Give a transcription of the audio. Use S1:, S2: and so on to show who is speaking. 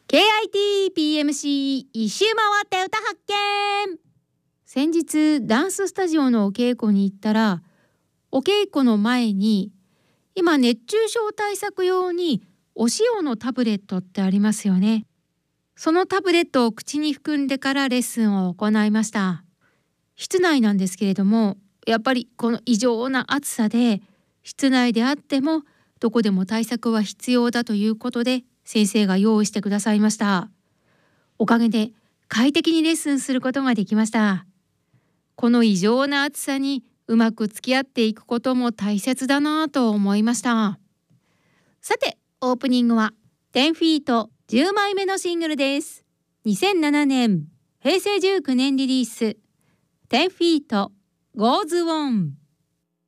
S1: KITPMC 一周回って歌発見。先日ダンススタジオのお稽古に行ったら、お稽古の前に今熱中症対策用にお塩のタブレットってありますよね。そのタブレットを口に含んでからレッスンを行いました。室内なんですけれども、やっぱりこの異常な暑さで室内であってもどこでも対策は必要だということで先生が用意してくださいました。おかげで快適にレッスンすることができました。この異常な暑さにうまく付き合っていくことも大切だなと思いました。さて、オープニングは10フィート10枚目のシングルです。2007年平成19年リリース10フィート Goes On。